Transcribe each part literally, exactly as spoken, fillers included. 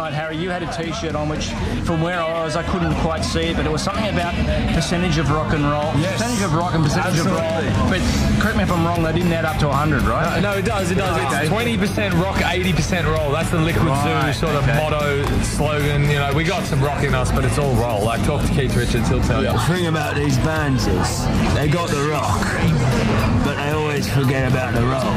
night, Harry, you had a T-shirt on which, from where I was, I couldn't quite see it, but it was something about percentage of rock and roll. Yes. Percentage of rock and percentage Absolutely. of roll. But correct me if I'm wrong, they didn't add up to one hundred, right? No, it does, it does. Okay. It's twenty percent rock, eighty percent roll. That's the Liquid Right, Zoo sort of okay. motto, slogan. You know, we got some rock in us, but it's all roll. Like, talk to Keith Richards, he'll tell you. The thing about these bands is they got the rock, but they always forget about the roll.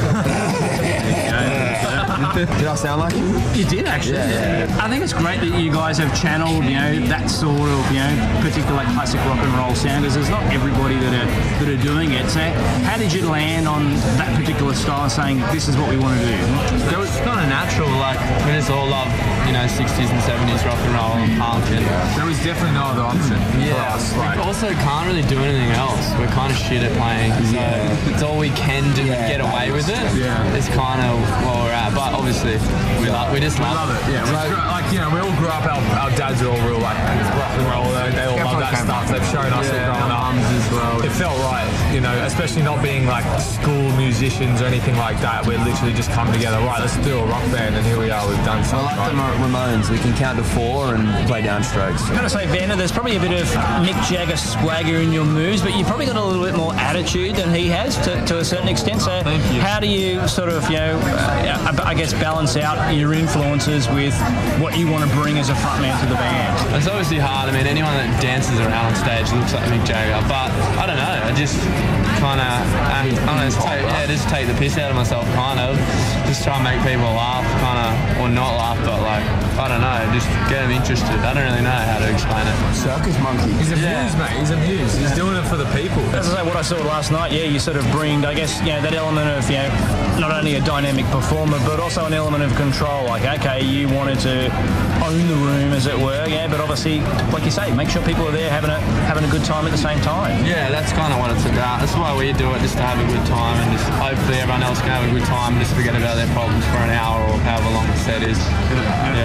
Did I sound like him? You did actually. Yeah, yeah. I think it's great that you guys have channeled, you know, that sort of, you know, particular like classic rock and roll sound. Because there's not everybody that are that are doing it. So, how did you land on that particular style, saying this is what we want to do? It was kind of natural. Like we just all love, you know, sixties and seventies rock and roll and punk. And There was definitely no other option for yeah, us. we Like, also can't really do anything else. We're kind of shit at playing, so it's all we can do to get away with it. Yeah. It's kind of where we're at. But obviously, we love. We just we love, love it. Yeah, we Like, grew, like you know, we all grew up. Our, our dads are all real like rock and roll. They, they all love that stuff. They've shown us it growing up. as well. It felt right, you know, especially not being like school musicians or anything like that. We're literally just come together. Right, let's do a rock band, and here we are. We've done I something. like the Right. Ramones. We can count to four and play downstrokes. I've got to say, Vander, there's probably a bit of Mick Jagger swagger in your moves, but you've probably got a little bit more attitude than he has to, to a certain extent. So, Thank you. how do you sort of, you know, uh, I guess balance out your influences with what you want to bring as a frontman to the band? It's obviously hard. I mean, anyone that dances around on stage looks like Mick Jagger. But I don't know. I just kind of, I don't know, just take, yeah, just take the piss out of myself, kind of. Just try and make people laugh, kind of, or not laugh, but like, I don't know, just get them interested. I don't really know how to explain it. Circus monkey. He's a Yeah. muse, mate. He's a muse. He's doing it for the people. As I say, what I saw last night, yeah, you sort of bring, I guess, you know, that element of, you know, not only a dynamic performer, but also an element of control. Like, okay, you wanted to own the room, as it were, yeah, but obviously, like you say, make sure people are there having a having a good time at the same time. Yeah, that's kind of what it's about. That's why we do it, just to have a good time, and just hopefully everyone else can have a good time and just forget about their problems for an hour or however long the set is. Yeah.